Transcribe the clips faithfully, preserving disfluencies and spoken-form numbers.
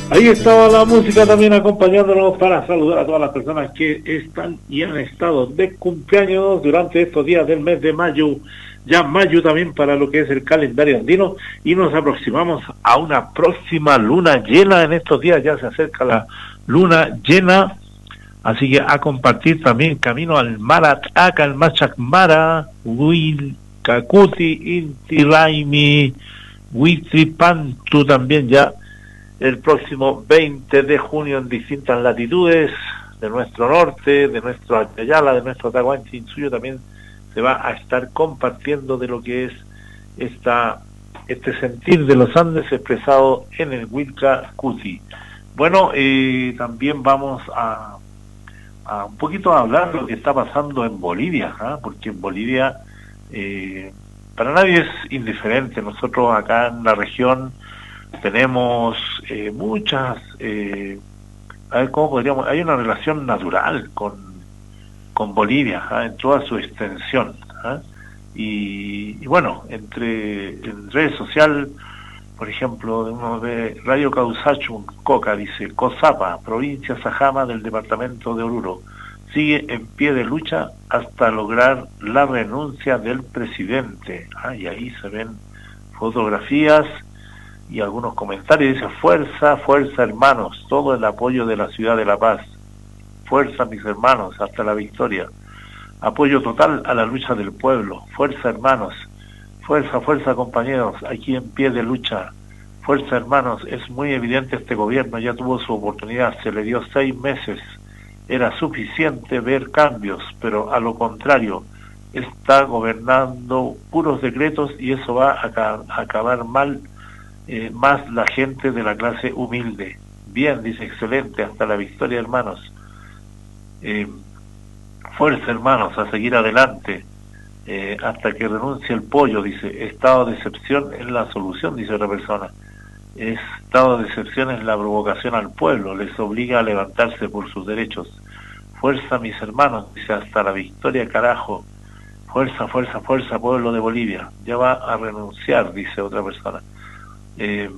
Ahí estaba la música también acompañándonos para saludar a todas las personas que están y han estado de cumpleaños durante estos días del mes de mayo, ya mayo también para lo que es el calendario andino, y nos aproximamos a una próxima luna llena. En estos días ya se acerca la luna llena, así que a compartir también camino al Marataca, al Machacmara, Huilcacuti, Inti Raimi, Huitripantu también ya el próximo veinte de junio en distintas latitudes de nuestro norte, de nuestro Ayala, de nuestro Tahuantinsuyo, también se va a estar compartiendo de lo que es esta este sentir de los Andes expresado en el Huilcacuti. Bueno, eh, también vamos a, a un poquito a hablar de lo que está pasando en Bolivia, ¿eh? Porque en Bolivia eh, para nadie es indiferente. Nosotros acá en la región tenemos eh, muchas, eh, a ver cómo podríamos, hay una relación natural con, con Bolivia, ¿eh? En toda su extensión, ¿eh? y, y bueno, entre en redes sociales, por ejemplo, uno ve Radio Causachu, Coca, dice, Cosapa, provincia Sajama del departamento de Oruro, sigue en pie de lucha hasta lograr la renuncia del presidente. Ah, y ahí se ven fotografías y algunos comentarios. Dice, fuerza, fuerza hermanos, todo el apoyo de la ciudad de La Paz, fuerza mis hermanos, hasta la victoria, apoyo total a la lucha del pueblo, fuerza hermanos, fuerza, fuerza compañeros, aquí en pie de lucha, fuerza hermanos, es muy evidente este gobierno, ya tuvo su oportunidad, se le dio seis meses, era suficiente ver cambios, pero a lo contrario, está gobernando puros decretos y eso va a, a acabar mal. Eh, más la gente de la clase humilde. Bien, dice, excelente, hasta la victoria hermanos. Eh, fuerza hermanos, a seguir adelante, eh, hasta que renuncie el pollo, dice, estado de excepción es la solución, dice otra persona. Estado de excepción es la provocación al pueblo, les obliga a levantarse por sus derechos. Fuerza mis hermanos, dice, hasta la victoria carajo. Fuerza, fuerza, fuerza, pueblo de Bolivia. Ya va a renunciar, dice otra persona. Eh,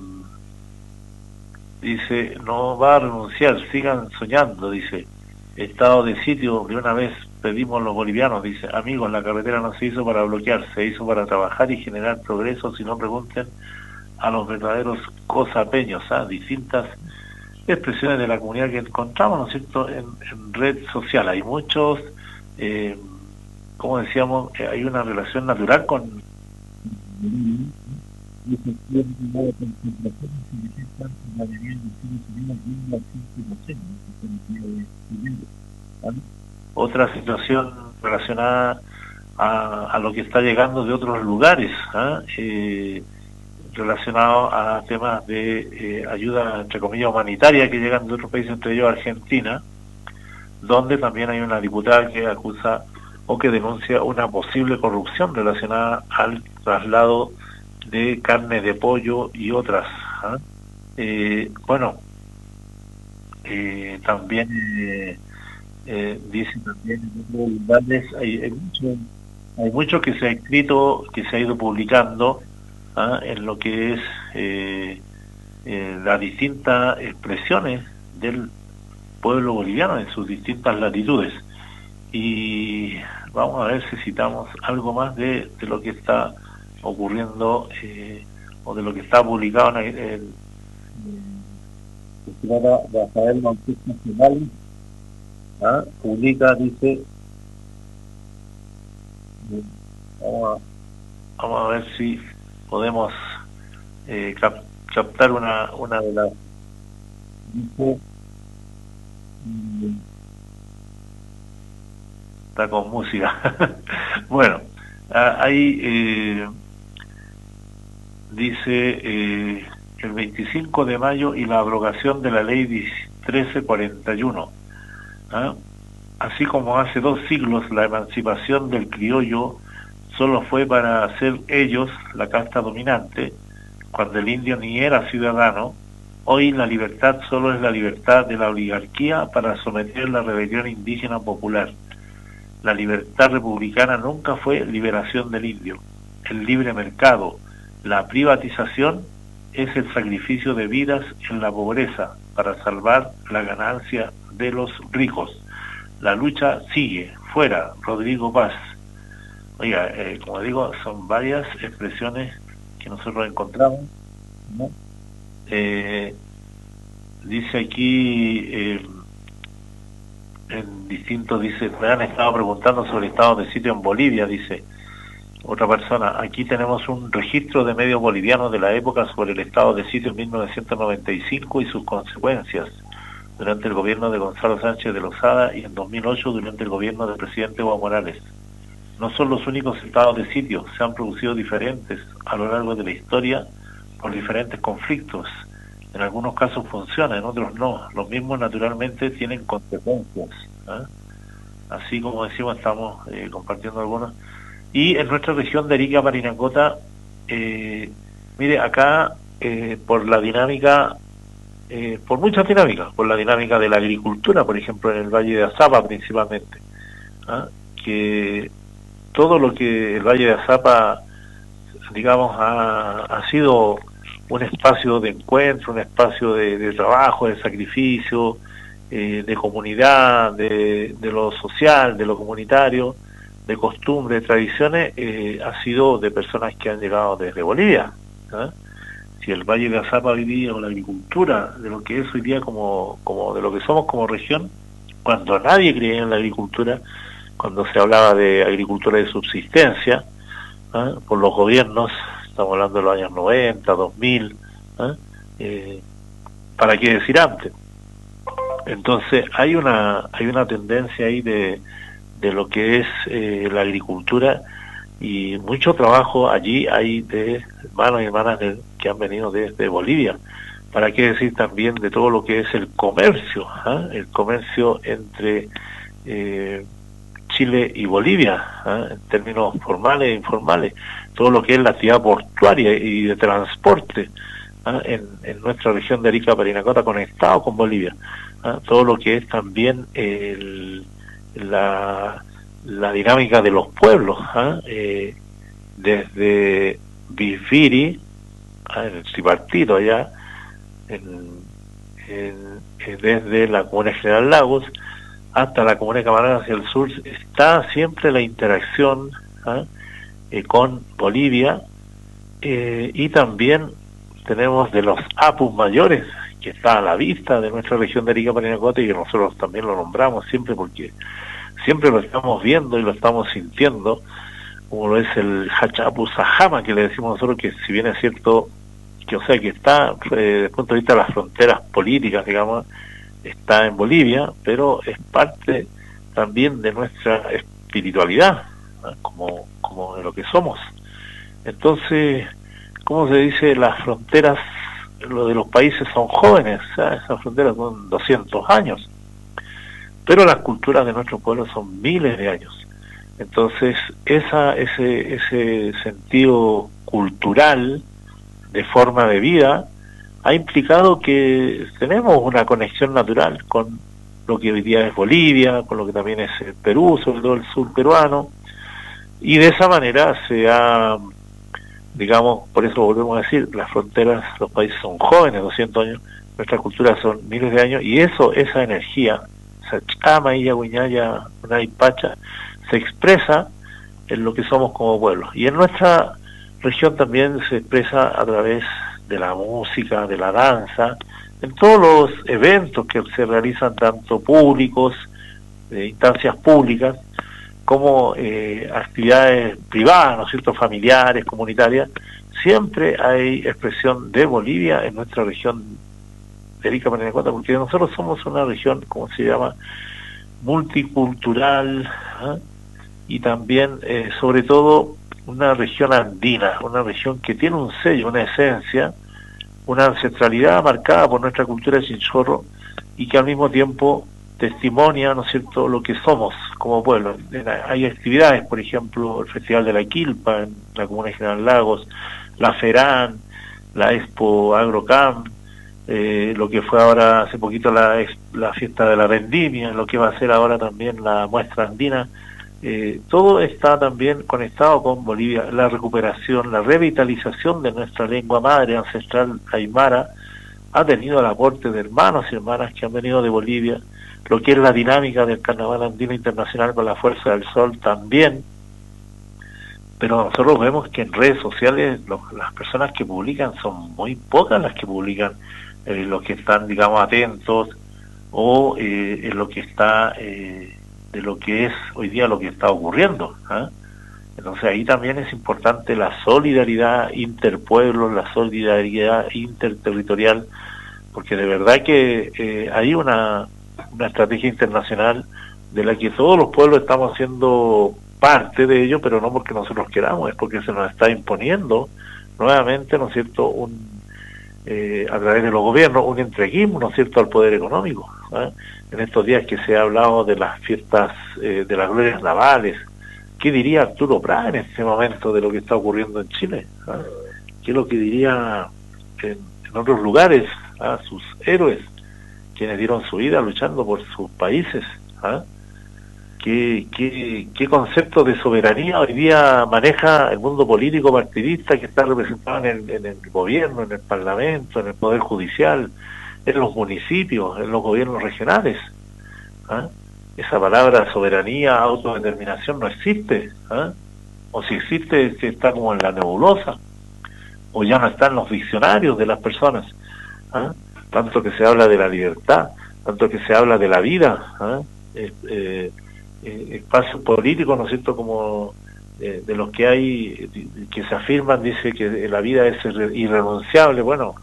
dice, no va a renunciar, sigan soñando, dice, estado de sitio que una vez pedimos los bolivianos, dice, amigos, la carretera no se hizo para bloquear, se hizo para trabajar y generar progreso, si no pregunten a los verdaderos cosapeños, ¿eh? Distintas expresiones de la comunidad que encontramos, ¿no es cierto?, en, en red social. Hay muchos, eh, como decíamos, eh, hay una relación natural con otra situación relacionada a, a lo que está llegando de otros lugares, ¿eh? Eh, relacionado a temas de eh, ayuda, entre comillas, humanitaria que llegan de otros países, entre ellos Argentina, donde también hay una diputada que acusa o que denuncia una posible corrupción relacionada al traslado de carne de pollo y otras. ¿eh? Eh, bueno, eh, también eh, eh, dice también en otros lugares hay, hay mucho hay mucho que se ha escrito, que se ha ido publicando, ¿eh? En lo que es eh, eh, las distintas expresiones del pueblo boliviano en sus distintas latitudes. Y vamos a ver si citamos algo más de, de lo que está ocurriendo eh, o de lo que está publicado en el, el, el Rafael Bautista Nacional, ¿ah? Publica, dice, vamos a, vamos a ver si podemos eh, cap, captar una, una de las, dice, está con música. Bueno, ahí eh, dice eh, el veinticinco de mayo y la abrogación de la ley trece cuarenta y uno, ¿ah? Así como hace dos siglos la emancipación del criollo solo fue para hacer ellos la casta dominante, cuando el indio ni era ciudadano, hoy la libertad solo es la libertad de la oligarquía para someter la rebelión indígena popular. La libertad republicana nunca fue liberación del indio. El libre mercado, la privatización, es el sacrificio de vidas en la pobreza. para salvar la ganancia de los ricos. La lucha sigue. Fuera, Rodrigo Paz. Oiga, eh, como digo, son varias expresiones que nosotros encontramos, ¿no? Eh, dice aquí, eh, en distintos, dice, me han estado preguntando sobre el estado de sitio en Bolivia, dice otra persona. Aquí tenemos un registro de medios bolivianos de la época sobre el estado de sitio en mil novecientos noventa y cinco y sus consecuencias durante el gobierno de Gonzalo Sánchez de Lozada y en dos mil ocho durante el gobierno del presidente Evo Morales. No son los únicos estados de sitio, se han producido diferentes a lo largo de la historia por diferentes conflictos. En algunos casos funciona, en otros no. Los mismos naturalmente tienen consecuencias, ¿eh? Así como decimos, estamos eh, compartiendo algunos. Y en nuestra región de Arica, Parinacota, eh, mire, acá eh, por la dinámica, eh, por muchas dinámicas, por la dinámica de la agricultura, por ejemplo, en el Valle de Azapa principalmente, ¿eh? Que todo lo que el Valle de Azapa, digamos, ha, ha sido un espacio de encuentro, un espacio de, de trabajo, de sacrificio, eh, de comunidad, de, de lo social, de lo comunitario, de costumbres, de tradiciones, eh, ha sido de personas que han llegado desde Bolivia, ¿eh? Si el Valle de Azapa hoy día, o la agricultura, de lo que es hoy día como, como de lo que somos como región, cuando nadie creía en la agricultura, cuando se hablaba de agricultura de subsistencia, ¿eh? Por los gobiernos, estamos hablando de los años noventa, dos mil, ¿eh? Eh, ¿para qué decir antes? Entonces hay una hay una tendencia ahí de, de lo que es eh, la agricultura, y mucho trabajo allí hay de hermanos y hermanas de, que han venido desde Bolivia. ¿Para qué decir también de todo lo que es el comercio, ¿eh? El comercio entre eh, Chile y Bolivia, ¿eh? En términos formales e informales, todo lo que es la actividad portuaria y de transporte, ¿eh? en, en nuestra región de Arica, Parinacota, conectado con Bolivia, ¿eh? Todo lo que es también el, la, la dinámica de los pueblos, ¿eh? Eh, desde Bisbiri, ¿eh? En el tripartito allá, en, en, en, desde la comuna de General Lagos hasta la comuna de Camarón hacia el sur, está siempre la interacción, ¿eh? Eh, con Bolivia, eh, y también tenemos de los apus mayores, que está a la vista de nuestra región de Arica, Parinacota, y que nosotros también lo nombramos siempre porque siempre lo estamos viendo y lo estamos sintiendo, como lo es el Hachapu Sajama, que le decimos nosotros, que si bien es cierto que, o sea, que está, eh, desde el punto de vista de las fronteras políticas, digamos, está en Bolivia, pero es parte también de nuestra espiritualidad, ¿no? como, como de lo que somos. Entonces, ¿cómo se dice? Las fronteras, lo de los países son jóvenes, o sea, esas fronteras son doscientos años, pero las culturas de nuestro pueblo son miles de años. Entonces, esa, ese, ese sentido cultural de forma de vida ha implicado que tenemos una conexión natural con lo que hoy día es Bolivia, con lo que también es el Perú, sobre todo el sur peruano, y de esa manera se ha, digamos, por eso volvemos a decir, las fronteras, los países son jóvenes, doscientos años, nuestras culturas son miles de años, y eso, esa energía, esa chama y yaguiñaya, una pacha, se expresa en lo que somos como pueblo. Y en nuestra región también se expresa a través de la música, de la danza, en todos los eventos que se realizan, tanto públicos, de instancias públicas, como eh, actividades privadas, ¿no es cierto?, familiares, comunitarias. Siempre hay expresión de Bolivia en nuestra región de Arica, Parinacota, porque nosotros somos una región, como se llama, multicultural, ¿eh? Y también, eh, sobre todo, una región andina, una región que tiene un sello, una esencia, una ancestralidad marcada por nuestra cultura de Chinchorro, y que al mismo tiempo testimonia, ¿no es cierto?, lo que somos como pueblo. Hay actividades, por ejemplo, el Festival de la Quilpa en la comuna de General Lagos, la Ferán, la Expo Agrocamp, eh, lo que fue ahora hace poquito la, la fiesta de la vendimia, lo que va a ser ahora también la muestra andina. Eh, todo está también conectado con Bolivia, la recuperación, la revitalización de nuestra lengua madre ancestral aymara, ha tenido el aporte de hermanos y hermanas que han venido de Bolivia, lo que es la dinámica del Carnaval Andino Internacional con la Fuerza del Sol también, pero nosotros vemos que en redes sociales los, las personas que publican son muy pocas las que publican, eh, los que están, digamos, atentos, o eh, en lo que está, eh, de lo que es hoy día lo que está ocurriendo, ¿eh? Entonces ahí también es importante la solidaridad interpueblo, la solidaridad interterritorial, porque de verdad que eh, hay una, una estrategia internacional de la que todos los pueblos estamos siendo parte de ello, pero no porque nosotros queramos, es porque se nos está imponiendo nuevamente, ¿no es cierto?, un, eh, a través de los gobiernos, un entreguismo, ¿no es cierto?, al poder económico, ¿eh? En estos días que se ha hablado de las fiestas eh, de las glorias navales, ¿qué diría Arturo Prat en este momento de lo que está ocurriendo en Chile? ¿Ah? ¿Qué es lo que diría en, en otros lugares, ¿ah?, sus héroes, quienes dieron su vida luchando por sus países? ¿Ah? ¿Qué, qué, ¿Qué concepto de soberanía hoy día maneja el mundo político partidista que está representado en el, en el gobierno, en el parlamento, en el poder judicial, en los municipios, en los gobiernos regionales? ¿Ah? Esa palabra soberanía, autodeterminación no existe, ¿eh? O si existe, está como en la nebulosa, o ya no está en los diccionarios de las personas, ¿eh? Tanto que se habla de la libertad, tanto que se habla de la vida, ¿eh? Eh, eh, eh, espacios políticos, ¿no es cierto?, como eh, de los que hay, que se afirman, dice que la vida es irrenunciable. Bueno,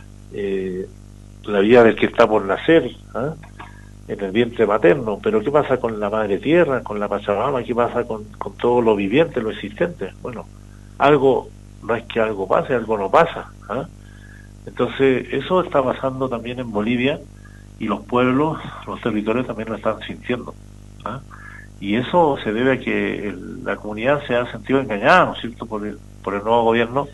eh, la vida del que está por nacer, ¿eh?, en el vientre materno, pero ¿qué pasa con la madre tierra, con la Pachamama? ¿Qué pasa con, con todo lo viviente, lo existente? Bueno, algo, no es que algo pase, algo no pasa, ¿eh? Entonces, eso está pasando también en Bolivia, y los pueblos, los territorios también lo están sintiendo, ¿eh? Y eso se debe a que el, la comunidad se ha sentido engañada, ¿no es cierto?, por el, por el nuevo gobierno,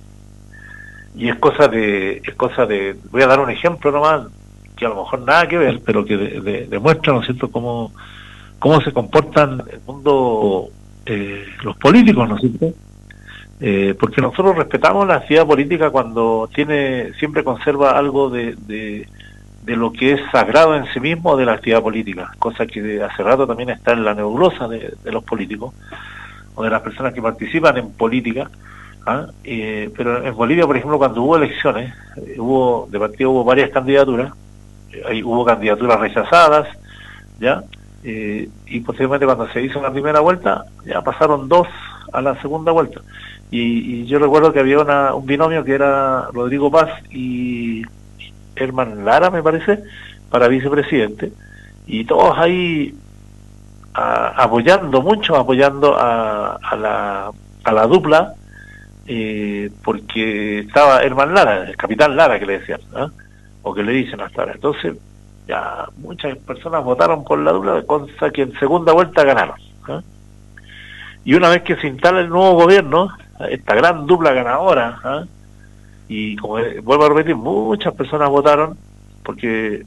y es cosa de, es cosa de, voy a dar un ejemplo nomás, que a lo mejor nada que ver, pero que de, de, demuestra, ¿no es cierto?, cómo, cómo se comportan el mundo, eh, los políticos, ¿no es cierto?, eh, porque nosotros respetamos la actividad política cuando tiene, siempre conserva algo de, de, de lo que es sagrado en sí mismo de la actividad política, cosa que hace rato también está en la nebulosa de, de los políticos, o de las personas que participan en política. ¿Ah? Eh, pero en Bolivia, por ejemplo, cuando hubo elecciones, eh, hubo de partido hubo varias candidaturas, ahí hubo candidaturas rechazadas, ya, eh, y posteriormente cuando se hizo la primera vuelta, ya pasaron dos a la segunda vuelta, y, y yo recuerdo que había una, un binomio que era Rodrigo Paz y Herman Lara, me parece, para vicepresidente, y todos ahí a, apoyando, mucho apoyando a, a, la, a la dupla, eh, porque estaba Herman Lara, el capitán Lara que le decían, ¿eh?, o que le dicen hasta ahora. Entonces ya muchas personas votaron por la dupla, cosa que en segunda vuelta ganaron, ¿eh? Y una vez que se instala el nuevo gobierno, esta gran dupla ganadora, ¿eh?, y como vuelvo a repetir, muchas personas votaron, porque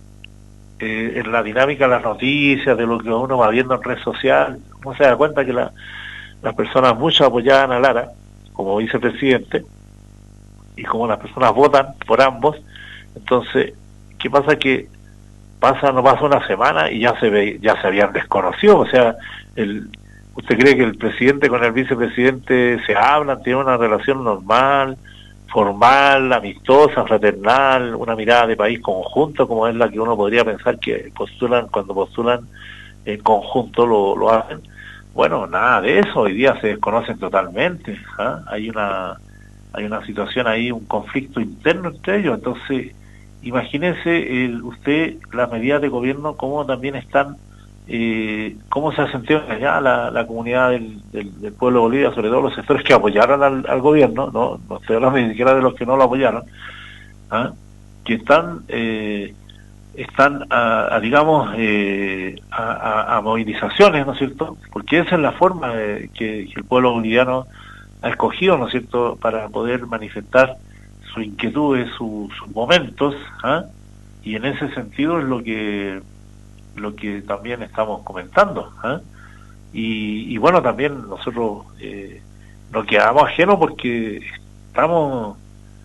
eh, en la dinámica de las noticias, de lo que uno va viendo en red social, uno se da cuenta que la, las personas, muchas apoyaban a Lara como vicepresidente, y como las personas votan por ambos, entonces, ¿qué pasa? Que pasa, no pasa una semana y ya se ve, ya se habían desconocido. O sea, el, ¿usted cree que el presidente con el vicepresidente se hablan, tienen una relación normal, formal, amistosa, fraternal, una mirada de país conjunto, como es la que uno podría pensar que postulan, cuando postulan en conjunto lo, lo hacen? Bueno, nada de eso, hoy día se desconocen totalmente, ¿eh? Hay una, hay una situación ahí, un conflicto interno entre ellos. Entonces, imagínese el, usted las medidas de gobierno, cómo también están, eh, cómo se ha sentido engañada la, la comunidad del, del, del pueblo de Bolivia, sobre todo los sectores que apoyaron al, al gobierno, no, no estoy hablando ni siquiera de los que no lo apoyaron, ¿ah?, que están, eh, están a, a digamos, eh, a, a, a movilizaciones, ¿no es cierto?, porque esa es la forma de, que, que el pueblo boliviano ha escogido, ¿no es cierto?, para poder manifestar sus inquietudes, su, sus momentos, ¿eh? Y en ese sentido es lo que lo que también estamos comentando, ¿eh? y, y bueno, también nosotros eh, nos quedamos ajenos porque estamos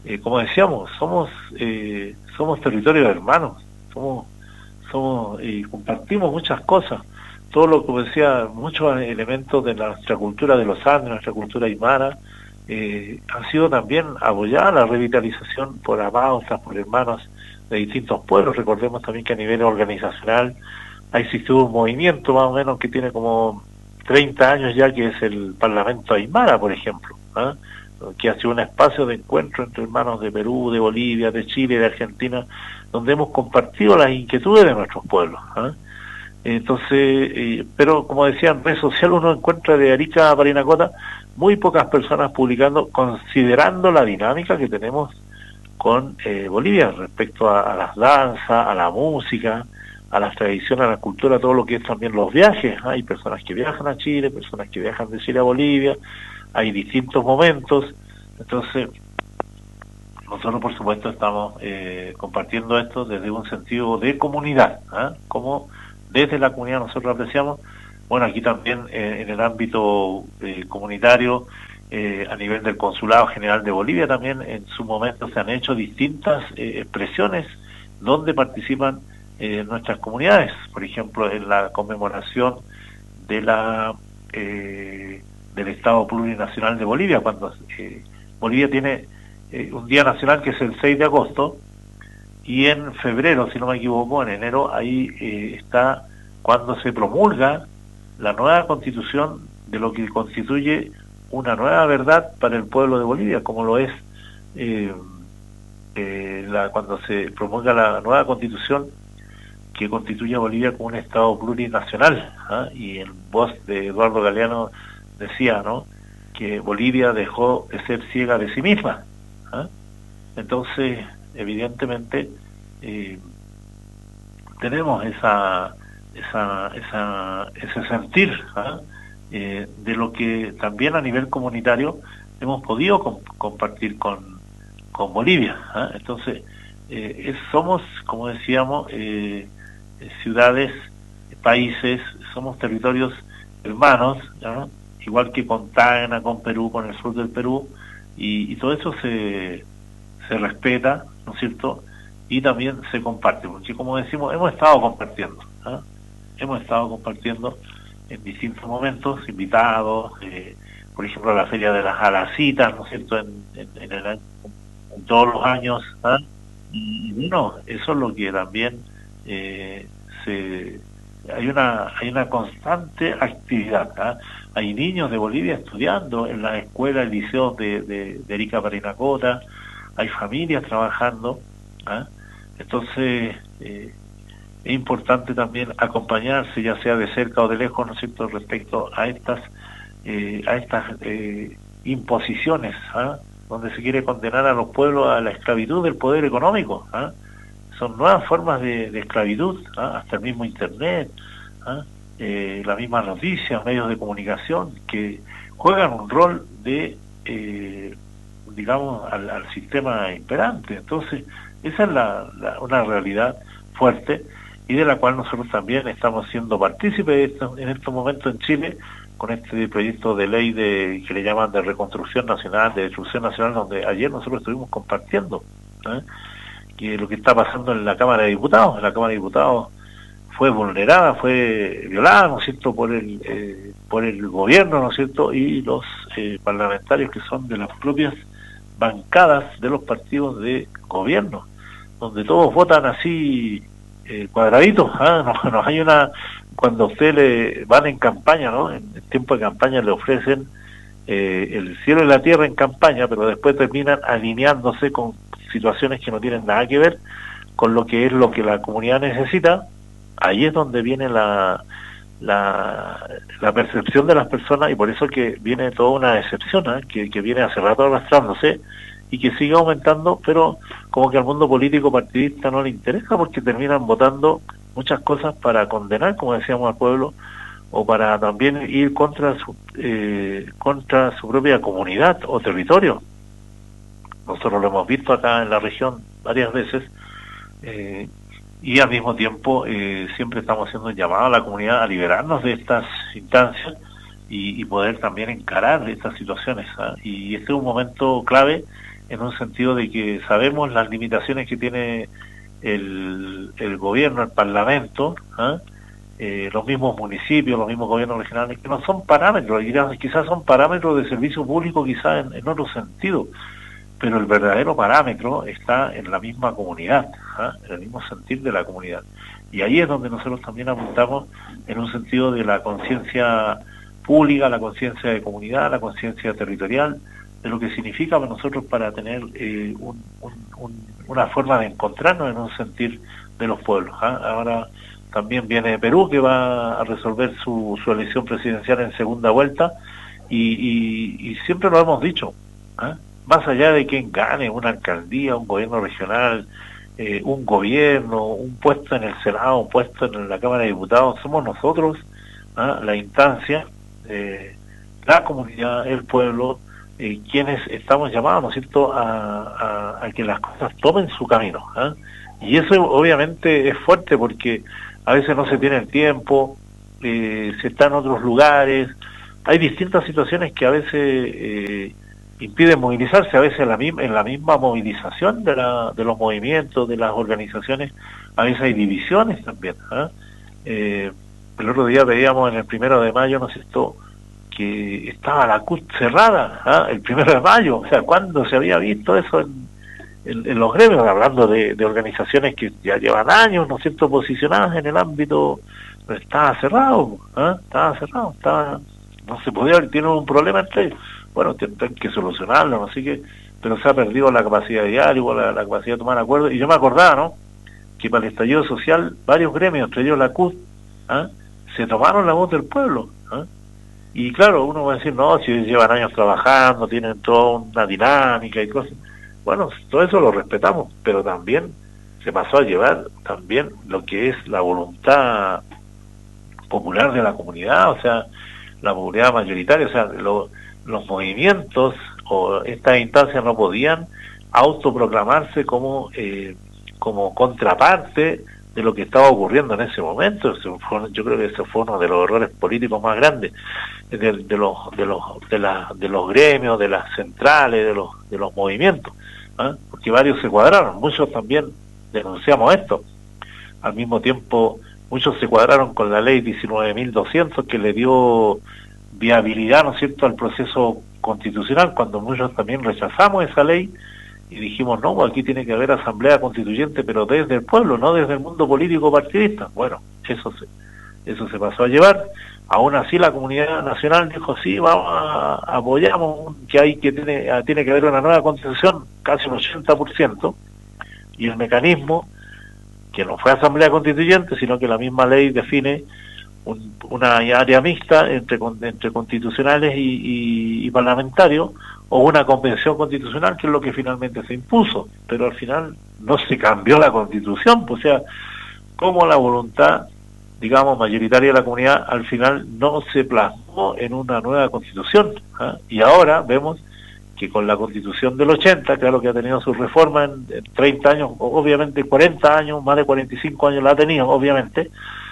eh, como decíamos, somos eh, somos territorios hermanos, somos, somos y compartimos muchas cosas. Todo lo que decía, muchos elementos de nuestra cultura de los Andes, nuestra cultura aymara, eh, han sido también apoyada la revitalización por amaustas, por hermanos de distintos pueblos. Recordemos también que a nivel organizacional ha existido un movimiento más o menos que tiene como treinta años ya, que es el Parlamento Aymara, por ejemplo, ¿eh? que ha sido un espacio de encuentro entre hermanos de Perú, de Bolivia, de Chile, de Argentina, donde hemos compartido las inquietudes de nuestros pueblos. ¿eh? Entonces, eh, pero como decía, en redes sociales uno encuentra de Arica a Parinacota muy pocas personas publicando, considerando la dinámica que tenemos con eh, Bolivia respecto a, a las danzas, a la música, a las tradiciones, a la cultura, todo lo que es también los viajes. ¿eh? Hay personas que viajan a Chile, personas que viajan de Chile a Bolivia, hay distintos momentos. Entonces, nosotros por supuesto estamos eh, compartiendo esto desde un sentido de comunidad, ¿eh? como desde la comunidad nosotros apreciamos. Bueno, aquí también eh, en el ámbito eh, comunitario, eh, a nivel del Consulado General de Bolivia también en su momento se han hecho distintas eh, expresiones donde participan eh, nuestras comunidades. Por ejemplo, en la conmemoración de la eh, del Estado Plurinacional de Bolivia, cuando eh, Bolivia tiene eh, un día nacional que es el seis de agosto, y en febrero, si no me equivoco, en enero, ahí eh, está cuando se promulga la nueva constitución de lo que constituye una nueva verdad para el pueblo de Bolivia, como lo es eh, eh, la, cuando se promulga la nueva constitución que constituye a Bolivia como un Estado plurinacional. ¿eh? Y en voz de Eduardo Galeano decía, ¿no?, que Bolivia dejó de ser ciega de sí misma. ¿eh? Entonces, evidentemente, eh, tenemos esa, esa, esa, ese sentir ¿eh? Eh, de lo que también a nivel comunitario hemos podido comp compartir con, con Bolivia. ¿eh? Entonces, eh, es, somos, como decíamos, eh, ciudades, países, somos territorios hermanos, ¿no?, igual que con Tacna, con Perú, con el sur del Perú, y, y todo eso se, se respeta, ¿no es cierto?, y también se comparte, porque como decimos, hemos estado compartiendo, ¿eh? hemos estado compartiendo en distintos momentos, invitados, eh, por ejemplo, a la Feria de las Alacitas, ¿no es cierto?, en, en, en, el, en todos los años, ¿eh? y, y bueno, eso es lo que también eh, se... hay una hay una constante actividad. ¿eh? Hay niños de Bolivia estudiando en la escuela, el liceo de, de, de Arica Parinacota, hay familias trabajando. ¿eh? Entonces, eh, es importante también acompañarse, ya sea de cerca o de lejos, ¿no es cierto?, respecto a estas eh, a estas eh, imposiciones, ¿eh? donde se quiere condenar a los pueblos a la esclavitud del poder económico. ¿eh? Son nuevas formas de, de esclavitud, ¿eh? hasta el mismo Internet, ¿eh? Eh, las mismas noticias, medios de comunicación, que juegan un rol de, eh, digamos, al, al sistema imperante. Entonces, esa es la, la, una realidad fuerte y de la cual nosotros también estamos siendo partícipes en estos momentos en Chile, con este proyecto de ley de que le llaman de reconstrucción nacional, de destrucción nacional, donde ayer nosotros estuvimos compartiendo ¿eh? que lo que está pasando en la Cámara de Diputados. En la Cámara de Diputados fue vulnerada, fue violada, ¿no es cierto?, por el eh, por el gobierno, ¿no es cierto?, y los eh, parlamentarios que son de las propias bancadas de los partidos de gobierno, donde todos votan así eh, cuadraditos. ¿eh? No, no hay una... Cuando a usted le van en campaña, ¿no?, en el tiempo de campaña le ofrecen eh, el cielo y la tierra en campaña, pero después terminan alineándose con situaciones que no tienen nada que ver con lo que es lo que la comunidad necesita. Ahí es donde viene la, la, la percepción de las personas, y por eso que viene toda una decepción, ¿eh? que, que viene hace rato arrastrándose y que sigue aumentando, pero como que al mundo político partidista no le interesa, porque terminan votando muchas cosas para condenar, como decíamos, al pueblo, o para también ir contra su, eh, contra su propia comunidad o territorio. Nosotros lo hemos visto acá en la región varias veces, eh, y al mismo tiempo eh, siempre estamos haciendo un llamado a la comunidad a liberarnos de estas instancias y, y poder también encarar estas situaciones. ¿eh? Y este es un momento clave en un sentido de que sabemos las limitaciones que tiene el, el gobierno, el parlamento, ¿eh? Eh, los mismos municipios, los mismos gobiernos regionales, que no son parámetros, quizás son parámetros de servicio público, quizás en, en otro sentido, pero el verdadero parámetro está en la misma comunidad, ¿eh? En el mismo sentir de la comunidad. Y ahí es donde nosotros también apuntamos en un sentido de la conciencia pública, la conciencia de comunidad, la conciencia territorial, de lo que significa para nosotros para tener eh, un, un, un, una forma de encontrarnos en un sentir de los pueblos, ¿eh? Ahora también viene Perú, que va a resolver su, su elección presidencial en segunda vuelta, y, y, y siempre lo hemos dicho, ¿eh? Más allá de quien gane una alcaldía, un gobierno regional, eh, un gobierno, un puesto en el Senado, un puesto en la Cámara de Diputados, somos nosotros, ¿eh? La instancia, eh, la comunidad, el pueblo, eh, quienes estamos llamados, ¿no es cierto?, a, a, a que las cosas tomen su camino, ¿eh? Y eso obviamente es fuerte porque a veces no se tiene el tiempo, eh, se está en otros lugares, hay distintas situaciones que a veces eh, impiden movilizarse, a veces en la, misma, en la misma movilización de, la, de los movimientos, de las organizaciones, a veces hay divisiones también, ¿eh? Eh, el otro día veíamos en el primero de mayo, ¿no es cierto?, que estaba la C U T cerrada, ¿eh? El primero de mayo, o sea, ¿cuándo se había visto eso en, en, en los gremios? Hablando de, de organizaciones que ya llevan años, ¿no es cierto?, posicionadas en el ámbito, pero estaba cerrado, ¿eh? Estaba cerrado, estaba, no se podía, tienen un problema entre ellos, bueno, tienen que solucionarlo, no sé qué, pero se ha perdido la capacidad de diálogo, la, la capacidad de tomar acuerdos, y yo me acordaba, ¿no?, que para el estallido social, varios gremios, entre ellos la C U T, ¿eh?, se tomaron la voz del pueblo, ¿eh? Y claro, uno va a decir, no, si llevan años trabajando, tienen toda una dinámica y cosas. Bueno, todo eso lo respetamos, pero también se pasó a llevar también lo que es la voluntad popular de la comunidad, o sea, la comunidad mayoritaria, o sea, lo, los movimientos o estas instancias no podían autoproclamarse como, eh, como contraparte de lo que estaba ocurriendo en ese momento. Eso fue, yo creo que ese fue uno de los errores políticos más grandes de, de los de los de, la, de los gremios, de las centrales, de los de los movimientos, ¿eh? Porque varios se cuadraron, muchos también denunciamos esto. Al mismo tiempo, muchos se cuadraron con la ley diecinueve mil doscientos que le dio viabilidad, ¿no es cierto?, al proceso constitucional, cuando muchos también rechazamos esa ley y dijimos, no, aquí tiene que haber asamblea constituyente, pero desde el pueblo, no desde el mundo político partidista. Bueno, eso se, eso se pasó a llevar. Aún así la comunidad nacional dijo, sí, vamos a, apoyamos que hay que tiene, tiene que haber una nueva constitución, casi un ochenta por ciento, y el mecanismo, que no fue asamblea constituyente, sino que la misma ley define un, una área mixta entre, entre constitucionales y, y, y parlamentarios, o una convención constitucional, que es lo que finalmente se impuso, pero al final no se cambió la constitución, pues, o sea, como la voluntad, digamos, mayoritaria de la comunidad, al final no se plasmó en una nueva constitución, ¿eh? Y ahora vemos que con la constitución del ochenta, claro que ha tenido su reforma en, en treinta años, obviamente cuarenta años, más de cuarenta y cinco años la ha tenido, obviamente,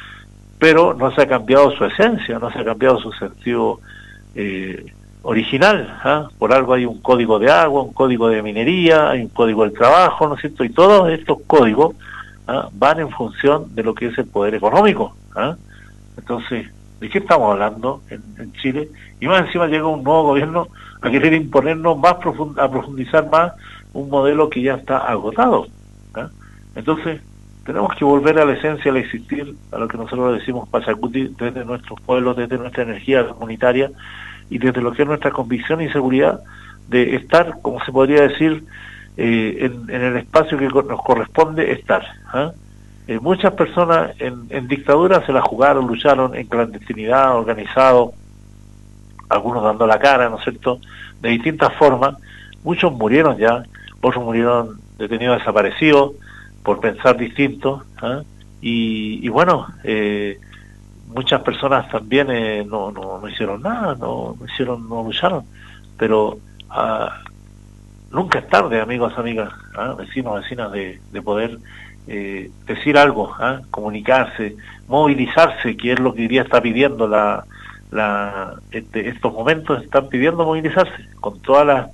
pero no se ha cambiado su esencia, no se ha cambiado su sentido eh, original, ¿eh? Por algo hay un código de agua, un código de minería, hay un código del trabajo, ¿no es cierto? Y todos estos códigos, ¿eh?, van en función de lo que es el poder económico, ¿eh? Entonces, ¿de qué estamos hablando en, en Chile? Y más encima llega un nuevo gobierno a querer imponernos más, profund a profundizar más un modelo que ya está agotado, ¿eh? Entonces, tenemos que volver a la esencia, al existir, a lo que nosotros decimos Pachacuti, desde nuestros pueblos, desde nuestra energía comunitaria, y desde lo que es nuestra convicción y seguridad de estar, como se podría decir, eh, en, en el espacio que nos corresponde estar, ¿eh? Eh, muchas personas en, en dictadura se la jugaron, lucharon en clandestinidad, organizado, algunos dando la cara, ¿no es cierto?, de distintas formas. Muchos murieron ya, otros murieron detenidos, desaparecidos, por pensar distinto, ¿eh? y, y bueno, eh, muchas personas también eh, no, no, no hicieron nada, no, no hicieron, no lucharon, pero uh, nunca es tarde, amigos, amigas, ¿eh?, vecinos, vecinas, de, de poder eh, decir algo, ¿eh?, comunicarse, movilizarse, que es lo que hoy día está pidiendo la, la este, estos momentos están pidiendo movilizarse con todas las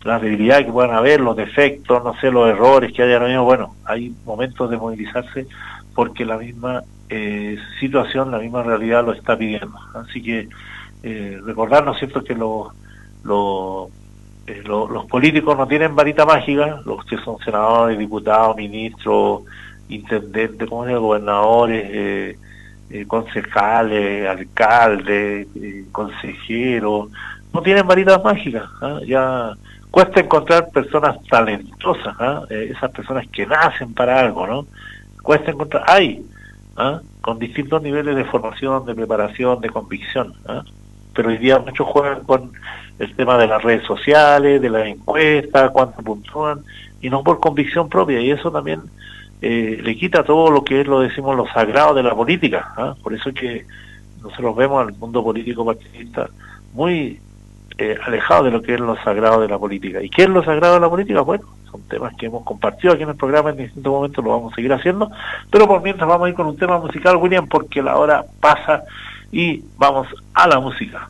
las debilidades que puedan haber, los defectos, no sé, los errores que haya ahora mismo. Bueno, hay momentos de movilizarse porque la misma eh, situación, la misma realidad lo está pidiendo. Así que eh, recordar, ¿no es cierto?, que los lo, eh, lo, los políticos no tienen varita mágica, los que son senadores, diputados, ministros, intendentes, como se llama, gobernadores, eh, eh, concejales, alcaldes, eh, consejeros, no tienen varitas mágicas. ¿eh? Ya cuesta encontrar personas talentosas, ¿eh? Eh, esas personas que nacen para algo, ¿no? Cuesta encontrar, hay, ¿eh? con distintos niveles de formación, de preparación, de convicción, ¿eh? Pero hoy día muchos juegan con el tema de las redes sociales, de las encuestas, cuánto puntúan, y no por convicción propia, y eso también eh, le quita todo lo que es, lo decimos, lo sagrado de la política. ¿eh? Por eso es que nosotros vemos al mundo político partidista muy eh, alejado de lo que es lo sagrado de la política. ¿Y qué es lo sagrado de la política? Bueno, son temas que hemos compartido aquí en el programa, en distintos momentos lo vamos a seguir haciendo, pero por mientras vamos a ir con un tema musical, William, porque la hora pasa y vamos a la música.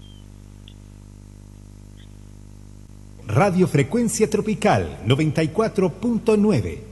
Radio Frecuencia Tropical noventa y cuatro punto nueve.